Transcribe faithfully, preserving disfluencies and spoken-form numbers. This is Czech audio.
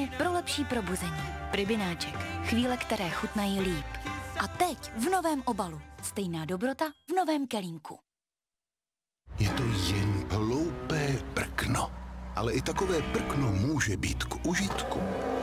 pro lepší probuzení. Pribináček. Chvíle, které chutnají líp. A teď v novém obalu. Stejná dobrota v novém kelímku. Je to jen hloupé prkno. Ale i takové prkno může být k užitku.